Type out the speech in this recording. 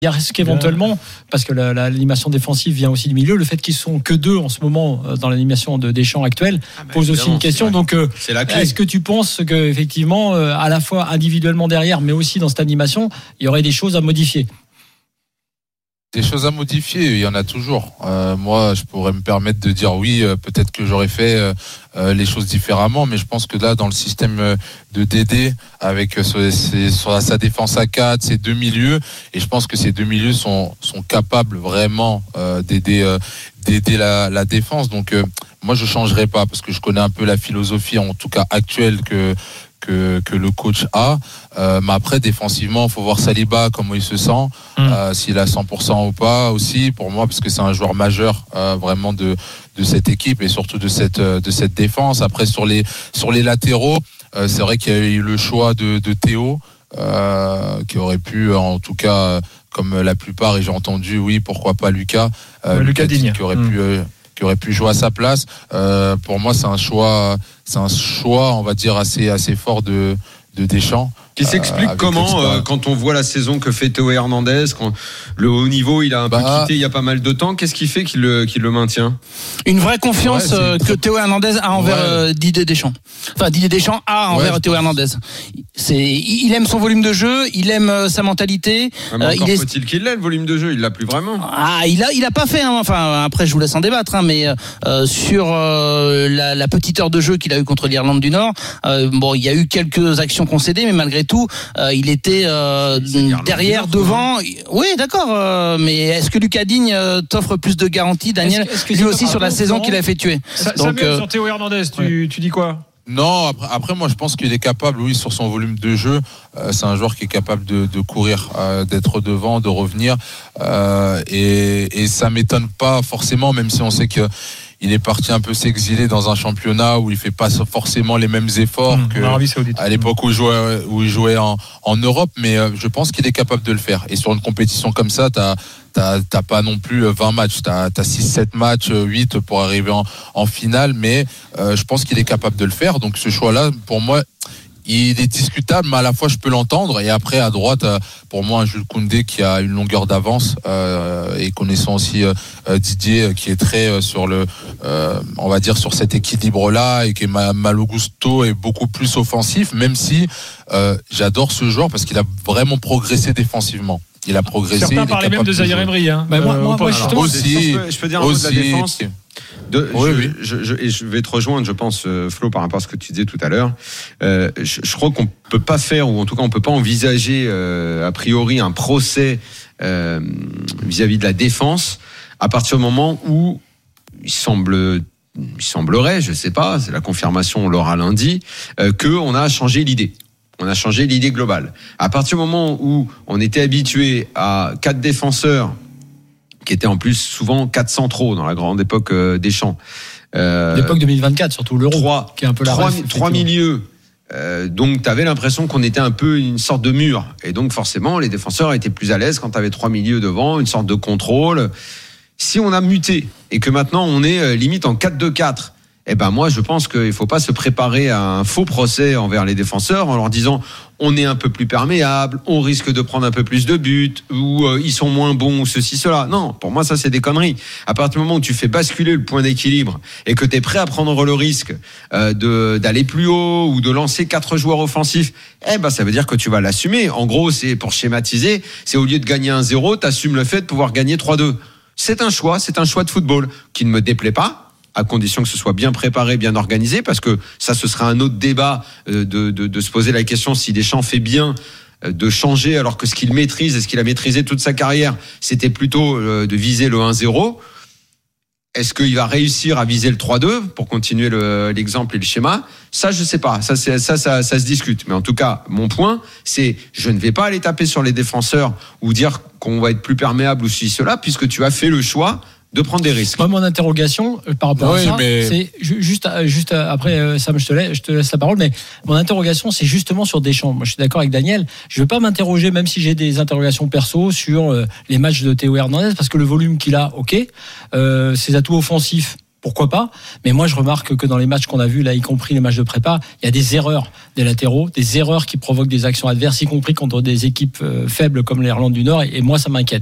Il reste qu'éventuellement, parce que l'animation défensive vient aussi du milieu, le fait qu'ils sont que 2 en ce moment dans l'animation de Deschamps actuelle pose aussi une question. Donc, c'est la clé. Est-ce que tu penses que effectivement, à la fois individuellement derrière, mais aussi dans cette animation, il y aurait des choses à modifier? Des choses à modifier, il y en a toujours. Moi, je pourrais me permettre de dire oui, peut-être que j'aurais fait les choses différemment, mais je pense que là, dans le système de Dédé, avec sa défense à 4, ses 2 milieux, et je pense que ces 2 milieux sont capables vraiment d'aider la défense. Donc, moi, je changerai pas, parce que je connais un peu la philosophie, en tout cas actuelle, que le coach a. Mais après, défensivement, il faut voir Saliba, comment il se sent, s'il a 100% ou pas aussi, pour moi, parce que c'est un joueur majeur vraiment de cette équipe et surtout de cette défense. Après, sur les latéraux, c'est vrai qu'il y a eu le choix de Théo, qui aurait pu, en tout cas, comme la plupart, et j'ai entendu, oui, pourquoi pas Lucas Digne, qui aurait pu jouer à sa place. Pour moi, c'est un choix, on va dire, assez fort de Deschamps. Qui s'explique comment, quand on voit la saison que fait Théo Hernandez, quand le haut niveau il a un peu quitté il y a pas mal de temps, qu'est-ce qui fait qu'il le maintient? Une vraie confiance que Théo Hernandez a envers Didier Deschamps. Enfin, Didier Deschamps a envers Théo Hernandez. Il aime son volume de jeu, il aime sa mentalité. Encore faut-il qu'il l'ait, le volume de jeu, il l'a plus vraiment. Il a pas fait, hein. Enfin, après je vous laisse en débattre, hein, mais sur la petite heure de jeu qu'il a eu contre l'Irlande du Nord, il y a eu quelques actions concédées, mais malgré tout, il était derrière, devant. Oui, d'accord. Mais est-ce que Lucas Digne t'offre plus de garanties, Daniel, lui aussi sur la saison qu'il a effectuée? Samuel, sur Théo Hernandez, tu dis quoi? Non, après moi je pense qu'il est capable, oui, sur son volume de jeu, c'est un joueur qui est capable de courir, d'être devant, de revenir, et ça m'étonne pas forcément, même si on sait que il est parti un peu s'exiler dans un championnat où il fait pas forcément les mêmes efforts qu'à l'époque où il jouait en Europe, mais je pense qu'il est capable de le faire. Et sur une compétition comme ça, t'as pas non plus 20 matchs, t'as 6-7 matchs, 8 pour arriver en finale, mais je pense qu'il est capable de le faire. Donc ce choix-là, pour moi, il est discutable, mais à la fois je peux l'entendre. Et après à droite, pour moi, un Jules Koundé qui a une longueur d'avance, et connaissant aussi Didier qui est très sur on va dire sur cet équilibre-là, et qui est Malo Gusto est beaucoup plus offensif, même si j'adore ce joueur parce qu'il a vraiment progressé défensivement. Il a progressé. Certains parlaient même de Zaïre Emery. Moi, justement, aussi, je peux dire un mot de la défense. Je vais te rejoindre, je pense, Flo, par rapport à ce que tu disais tout à l'heure. Je crois qu'on peut pas faire, ou en tout cas on peut pas envisager a priori un procès vis-à-vis de la défense à partir du moment où il semblerait, je sais pas, c'est la confirmation, on l'aura lundi, qu'on a changé l'idée. On a changé l'idée globale. À partir du moment où on était habitué à 4 défenseurs, qui étaient en plus souvent 4 centraux dans la grande époque Deschamps. L'époque 2024, surtout l'Euro, qui est un peu la ref, 3 milieux. Donc, tu avais l'impression qu'on était un peu une sorte de mur. Et donc, forcément, les défenseurs étaient plus à l'aise quand tu avais 3 milieux devant, une sorte de contrôle. Si on a muté et que maintenant on est limite en 4-2-4, moi je pense qu'il ne faut pas se préparer à un faux procès envers les défenseurs en leur disant on est un peu plus perméable, on risque de prendre un peu plus de buts, ou ils sont moins bons, ou ceci, cela. Non, pour moi ça c'est des conneries. À partir du moment où tu fais basculer le point d'équilibre et que tu es prêt à prendre le risque d'aller plus haut ou de lancer 4 joueurs offensifs, ça veut dire que tu vas l'assumer. En gros, c'est pour schématiser, c'est au lieu de gagner 1-0, tu assumes le fait de pouvoir gagner 3-2. C'est un choix de football qui ne me déplaît pas, à condition que ce soit bien préparé, bien organisé, parce que ça, ce sera un autre débat de se poser la question si Deschamps fait bien de changer alors que ce qu'il maîtrise et ce qu'il a maîtrisé toute sa carrière, c'était plutôt de viser le 1-0. Est-ce qu'il va réussir à viser le 3-2 pour continuer l'exemple et le schéma? Ça, je sais pas. Ça se discute. Mais en tout cas, mon point, c'est je ne vais pas aller taper sur les défenseurs ou dire qu'on va être plus perméable ou cela, puisque tu as fait le choix de prendre des risques. Moi, mon interrogation par rapport à ça, c'est juste après, Sam, je te laisse la parole, mais mon interrogation, c'est justement sur Deschamps. Moi, je suis d'accord avec Daniel. Je ne veux pas m'interroger, même si j'ai des interrogations perso, sur les matchs de Théo Hernandez, parce que le volume qu'il a, ses atouts offensifs, pourquoi pas. Mais moi, je remarque que dans les matchs qu'on a vus, là, y compris les matchs de prépa, il y a des erreurs des latéraux, des erreurs qui provoquent des actions adverses, y compris contre des équipes faibles comme l'Irlande du Nord. Et moi, ça m'inquiète.